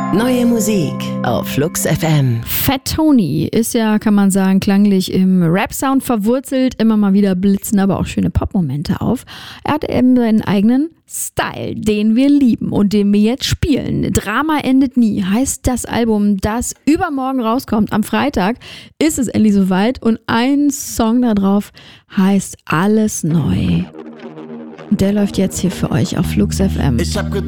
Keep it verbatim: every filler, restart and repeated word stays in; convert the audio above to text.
Neue Musik auf Flux F M. Fat Tony ist ja, kann man sagen, klanglich im Rap-Sound verwurzelt. Immer mal wieder blitzen aber auch schöne Pop-Momente auf. Er hat eben seinen eigenen Style, den wir lieben und den wir jetzt spielen. Drama endet nie heißt das Album, das übermorgen rauskommt. Am Freitag ist es endlich soweit und ein Song da drauf heißt Alles neu. Und der läuft jetzt hier für euch auf Flux F M. Ich hab gedacht,